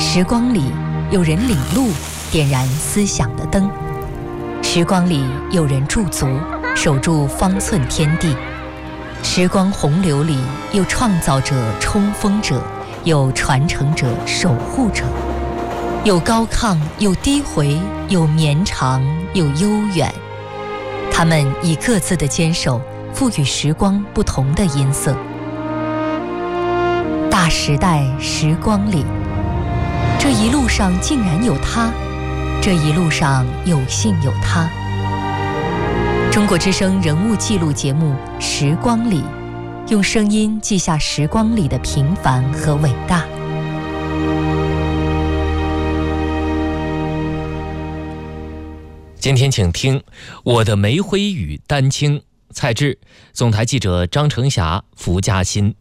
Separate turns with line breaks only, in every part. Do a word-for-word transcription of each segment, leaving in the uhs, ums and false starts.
时光里有人领路，点燃思想的灯；时光里有人驻足，守住方寸天地。时光洪流里有创造者、冲锋者，有传承者、守护者，有高亢，有低回，有绵长，有悠远。他们以各自的坚守，赋予时光不同的音色。大时代时光里，这一路上竟然有他，这一路上有幸有他。中国之声人物记录节目《时光里》，用声音记下时光里的平凡和伟大。
今天请听《我的煤灰与丹青》，蔡志，总台记者张成霞、福嘉欣。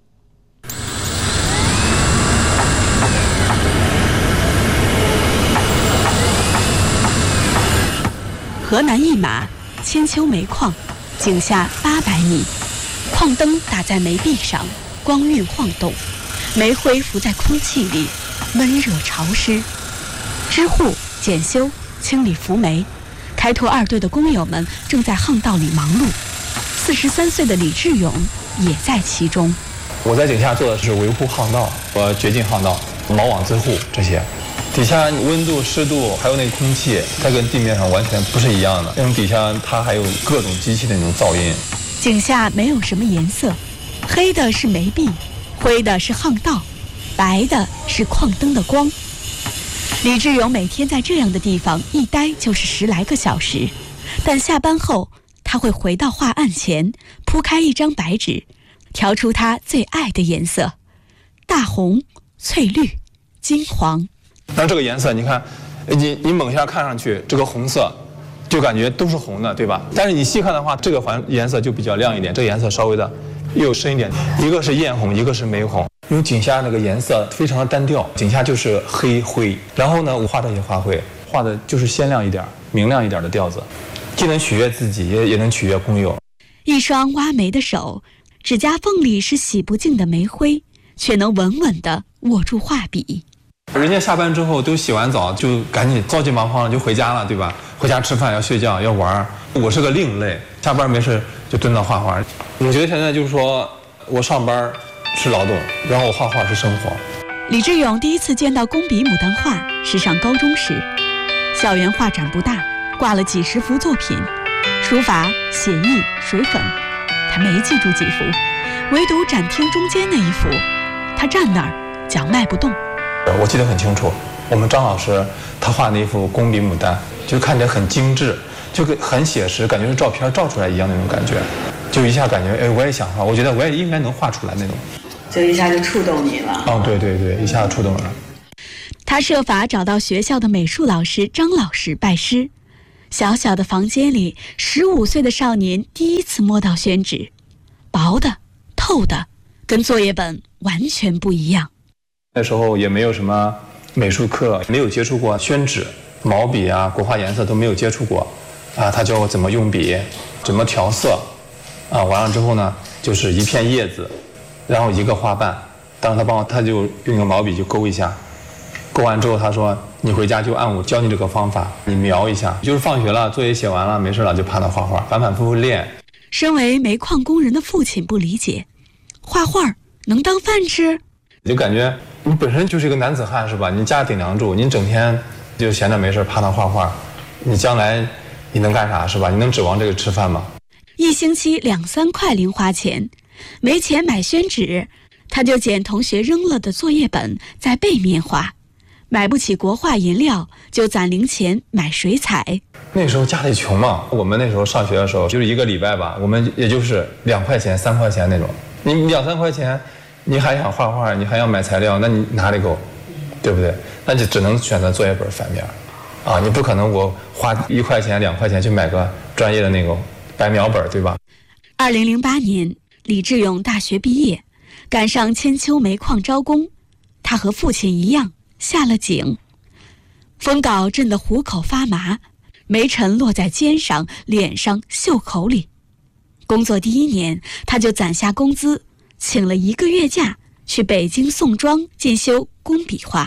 河南一马千秋煤矿，井下八百米，矿灯打在煤壁上，光晕晃动，煤灰浮在空气里，温热潮湿。支护、检修、清理浮煤，开拓二队的工友们正在巷道里忙碌。四十三岁的李志勇也在其中。
我在井下做的是维护巷道和掘进巷道、锚网自护这些。底下温度、湿度还有那个空气，它跟地面上完全不是一样的。那种底下它还有各种机器的那种噪音。
井下没有什么颜色，黑的是煤壁，灰的是巷道，白的是矿灯的光。李志勇每天在这样的地方一待就是十来个小时，但下班后他会回到画案前，铺开一张白纸，调出他最爱的颜色：大红、翠绿、金黄。
那这个颜色，你看，你你猛一下看上去，这个红色就感觉都是红的，对吧？但是你细看的话，这个环颜色就比较亮一点，这个颜色稍微的又深一点。一个是艳红，一个是玫红。因为井下那个颜色非常的单调，井下就是黑灰。然后呢，我画这些花卉，画的就是鲜亮一点、明亮一点的调子，既能取悦自己，也也能取悦工友。
一双挖煤的手，指甲缝里是洗不净的煤灰，却能稳稳地握住画笔。
人家下班之后都洗完澡，就赶紧着急忙慌的就回家了，对吧？回家吃饭要睡觉要玩。我是个另类，下班没事就蹲那画画。我觉得现在就是说我上班是劳动，然后我画画是生活。
李志勇第一次见到工笔牡丹画是上高中时，校园画展不大，挂了几十幅作品，书法、写意、水粉，他没记住几幅，唯独展厅中间那一幅，他站那儿脚迈不动。
我记得很清楚，我们张老师他画那幅工笔牡丹，就看起来很精致，就很写实，感觉是照片照出来一样那种感觉，就一下感觉哎，我也想画，我觉得我也应该能画出来那种，
就一下就触动你了。
哦，对对对，一下触动了。
他设法找到学校的美术老师张老师拜师。小小的房间里，十五岁的少年第一次摸到宣纸，薄的、透的，跟作业本完全不一样。
那时候也没有什么美术课，没有接触过宣纸、毛笔啊、国画颜色都没有接触过，啊，他教我怎么用笔，怎么调色，啊，完了之后呢，就是一片叶子，然后一个花瓣，当时他帮我，他就用个毛笔就勾一下，勾完之后他说你回家就按我教你这个方法，你描一下，就是放学了，作业写完了，没事了就趴那画画，反反复复练。
身为煤矿工人的父亲不理解，画画能当饭吃？
就感觉你本身就是一个男子汉是吧？你家顶梁柱，你整天就闲着没事趴那画画，你将来你能干啥是吧？你能指望这个吃饭吗？
一星期两三块零花钱，没钱买宣纸，他就捡同学扔了的作业本在背面画。买不起国画颜料，就攒零钱买水彩。
那时候家里穷嘛，我们那时候上学的时候，就是一个礼拜吧，我们也就是两块钱、三块钱那种。你两三块钱，你还想画画，你还要买材料，那你哪里够，对不对？那就只能选择作业本反面，啊，你不可能我花一块钱、两块钱去买个专业的那个白描本，对吧？
二零零八年，李志勇大学毕业，赶上千秋煤矿招工，他和父亲一样下了井。风镐震得虎口发麻，煤尘落在肩上、脸上、袖口里。工作第一年，他就攒下工资，请了一个月假，去北京宋庄进修工笔画。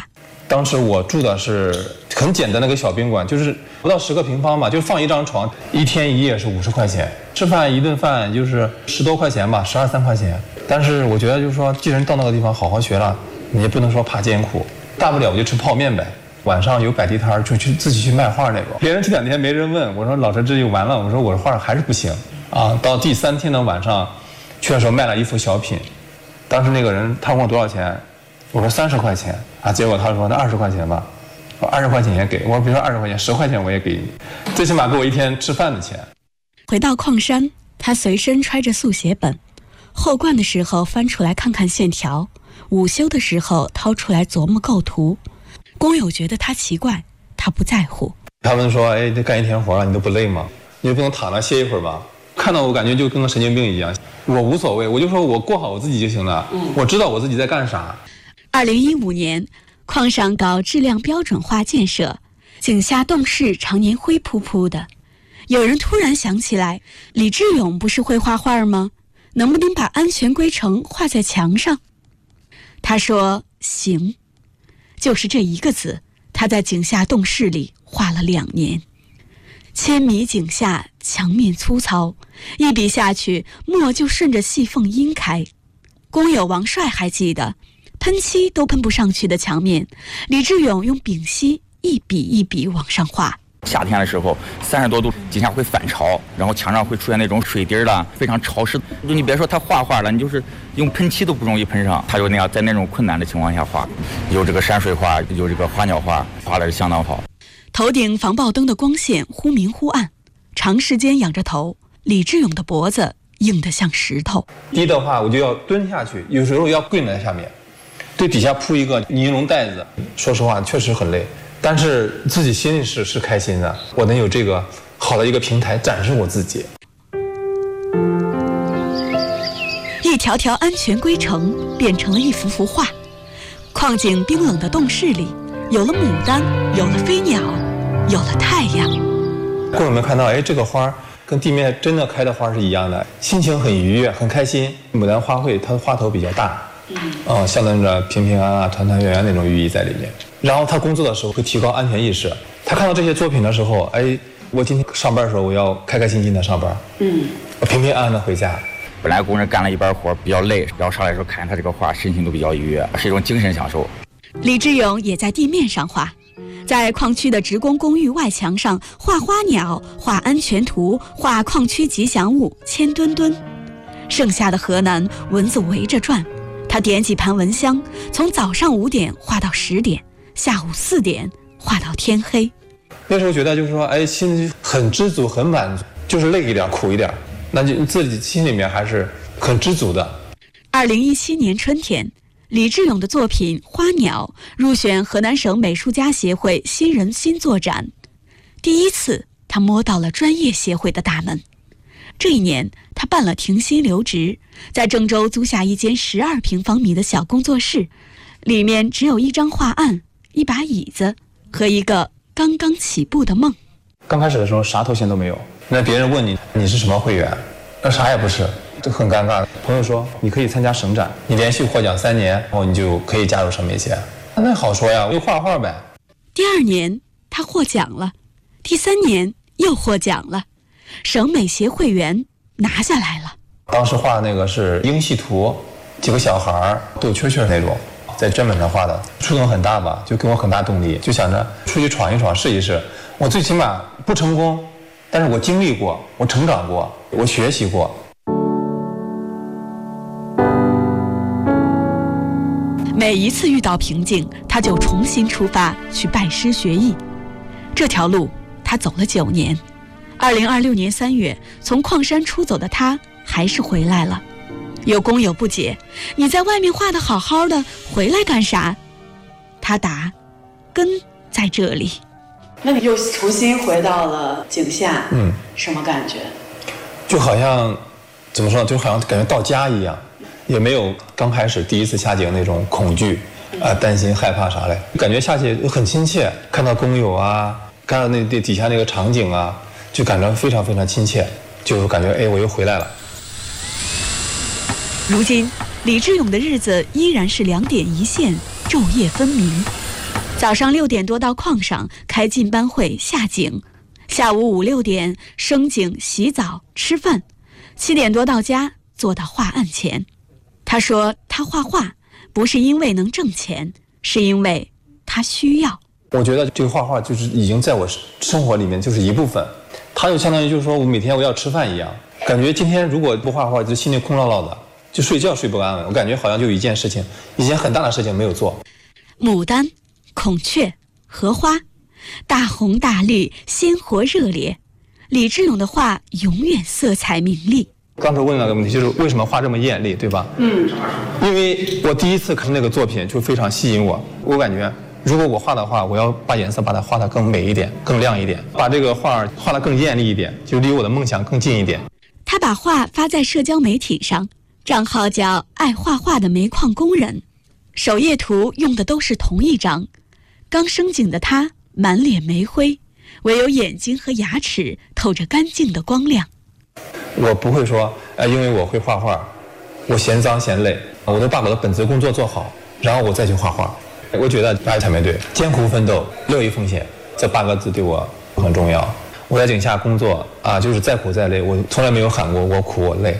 当时我住的是很简单的一个小宾馆，就是不到十个平方吧，就放一张床，一天一夜是五十块钱，吃饭一顿饭就是十多块钱吧，十二三块钱。但是我觉得就是说，既然到那个地方好好学了，你也不能说怕艰苦，大不了我就吃泡面呗。晚上有摆地摊就去自己去卖画那种。别人这两天没人问，我说老师这就完了，我说我的画还是不行啊。到第三天的晚上，去的时候卖了一幅小品，当时那个人他问我多少钱，我说三十块钱啊，结果他说那二十块钱吧，我二十块钱也给我说，别说二十块钱，十块钱我也给你，最起码给我一天吃饭的钱。
回到矿山，他随身揣着速写本，后灌的时候翻出来看看线条，午休的时候掏出来琢磨构图。工友觉得他奇怪，他不在乎。
他们说：“哎，这干一天活了，你都不累吗？你就不能躺着歇一会儿吗？”看到我感觉就跟个神经病一样。我无所谓，我就说我过好我自己就行了。嗯，我知道我自己在干啥。
二零一五年，矿上搞质量标准化建设，井下洞室常年灰扑扑的。有人突然想起来，李志勇不是会画画吗？能不能把安全规程画在墙上？他说：“行。”就是这一个字，他在井下洞室里画了两年。千米井下，墙面粗糙，一笔下去，墨就顺着细缝阴开。工友王帅还记得，喷漆都喷不上去的墙面，李志勇用丙烯一笔一笔往上画。
夏天的时候，三十多度，井下会反潮，然后墙上会出现那种水滴了，非常潮湿。就你别说他画画了，你就是用喷漆都不容易喷上。他就那样在那种困难的情况下画，有这个山水画，有这个花鸟画，画的是相当好。
头顶防爆灯的光线忽明忽暗，长时间仰着头，李志勇的脖子硬得像石头。
低的话，我就要蹲下去，有时候要跪在下面，对底下铺一个尼龙袋子。说实话，确实很累。但是自己心里是是开心的，我能有这个好的一个平台展示我自己。
一条条安全规程变成了一幅幅画，矿井冰冷的洞室里，有了牡丹，有了飞鸟，有了太阳。
工友们看到，哎，这个花跟地面真的开的花是一样的，心情很愉悦，很开心。牡丹花卉它的花头比较大，嗯，呃、象征着平平安安、团团圆圆那种寓意在里面。然后他工作的时候会提高安全意识。他看到这些作品的时候，哎，我今天上班的时候我要开开心心的上班，嗯，我平平安安的回家。
本来工人干了一班活比较累，然后上来的时候看见他这个画，心情都比较愉悦，是一种精神享受。
李志勇也在地面上画，在矿区的职工公寓外墙上画花鸟，画安全图，画矿区吉祥物千墩墩。盛夏的河南，蚊子围着转，他点几盘蚊香，从早上五点画到十点。下午四点画到天黑。
那时候觉得就是说，哎，心里很知足，很满足，就是累一点，苦一点，那就自己心里面还是很知足的。
二零一七年春天，李志勇的作品《花鸟》入选河南省美术家协会新人新作展。第一次，他摸到了专业协会的大门。这一年，他办了停薪留职，在郑州租下一间十二平方米的小工作室，里面只有一张画案。一把椅子和一个刚刚起步的梦。
刚开始的时候啥头衔都没有，那别人问你你是什么会员，那啥也不是，就很尴尬。朋友说你可以参加省展，你连续获奖三年，然后你就可以加入省美协。那好说呀，我就画画呗。
第二年他获奖了，第三年又获奖了，省美协会员拿下来了。
当时画的那个是英系图，几个小孩斗蛐蛐那种。在绢本上画的，触动很大吧，就给我很大动力，就想着出去闯一闯，试一试。我最起码不成功，但是我经历过，我成长过，我学习过。
每一次遇到瓶颈，他就重新出发去拜师学艺。这条路他走了九年。二零二六年三月，从矿山出走的他还是回来了。有工友不解，你在外面画得好好的，回来干啥？他答，根在这里。
那你又重新回到了井下，嗯，什么感觉？
就好像怎么说呢，就好像感觉到家一样，也没有刚开始第一次下井那种恐惧啊、呃、担心害怕啥嘞，感觉下去很亲切，看到工友啊，看到那底下那个场景啊，就感觉非常非常亲切，就感觉哎我又回来了。
如今，李志勇的日子依然是两点一线，昼夜分明。 早上六点多到矿上开进班会下井，下午五六点升井洗澡吃饭，七点多到家坐到画案前。他说他画画不是因为能挣钱，是因为他需要。
我觉得这个画画就是已经在我生活里面就是一部分，它就相当于就是说我每天我要吃饭一样，感觉今天如果不画画就心里空落落的，就睡觉睡不安稳，我感觉好像就有一件事情，一件很大的事情没有做。
牡丹、孔雀、荷花，大红大绿，鲜活热烈。李志勇的画永远色彩明丽。
刚才问了个问题，就是为什么画这么艳丽，对吧？嗯，因为我第一次看那个作品就非常吸引我，我感觉如果我画的话，我要把颜色把它画得更美一点，更亮一点，把这个画画得更艳丽一点，就离我的梦想更近一点。
他把画发在社交媒体上，账号叫爱画画的煤矿工人，首页图用的都是同一张。刚升井的他满脸煤灰，唯有眼睛和牙齿透着干净的光亮。
我不会说，呃，因为我会画画，我嫌脏嫌累，我都把我的本职工作做好，然后我再去画画。我觉得爱才没对，艰苦奋斗，乐于奉献，这八个字对我很重要。我在井下工作啊，就是再苦再累，我从来没有喊过我苦我累。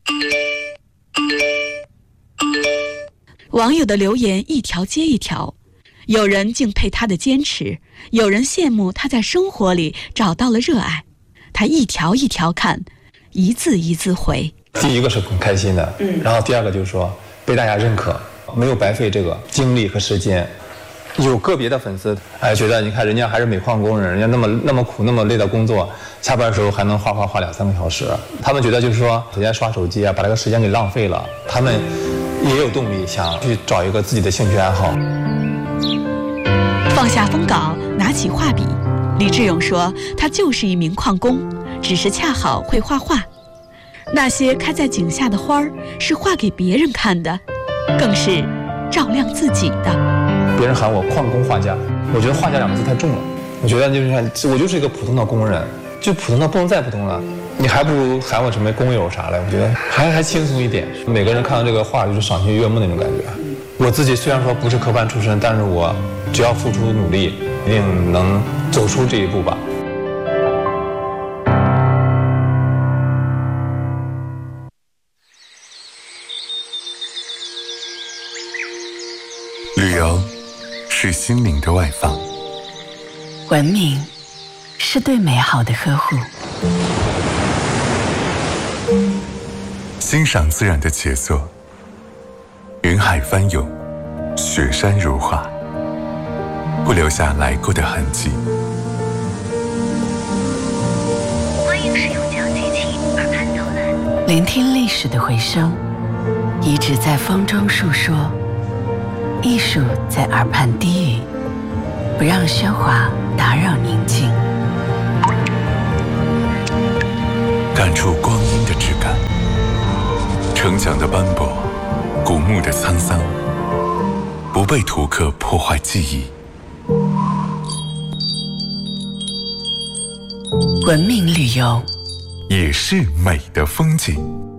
网友的留言一条接一条，有人敬佩他的坚持，有人羡慕他在生活里找到了热爱。他一条一条看，一字一字回。
第一个是很开心的，嗯，然后第二个就是说被大家认可，没有白费这个精力和时间。有个别的粉丝哎觉得你看人家还是煤矿工人，人家那么那么苦那么累的工作，下班的时候还能画画画两三个小时，他们觉得就是说首先刷手机啊，把这个时间给浪费了，他们也有动力想去找一个自己的兴趣爱好。
放下封稿，拿起画笔，李志勇说他就是一名矿工，只是恰好会画画。那些开在井下的花儿是画给别人看的，更是照亮自己的。
别人喊我矿工画家，我觉得画家两个字太重了，我觉得就是我就是一个普通的工人，就普通的不能再普通了，你还不如喊我什么工友啥的，我觉得还还轻松一点。每个人看到这个画就是赏心悦目那种感觉。我自己虽然说不是科班出身，但是我只要付出努力，一定能走出这一步吧。
旅游是心灵的外放，
文明是对美好的呵护，
欣赏自然的杰作，云海翻涌，雪山如画，不留下来过的痕迹。
欢迎使用讲机器耳畔导览，聆听历史的回声，遗址在风中述说，艺术在耳畔低语，不让喧哗打扰宁静。
感触光阴的质感，城墙的斑驳，古墓的沧桑，不被图刻破坏记忆。
文明旅游
也是美的风景。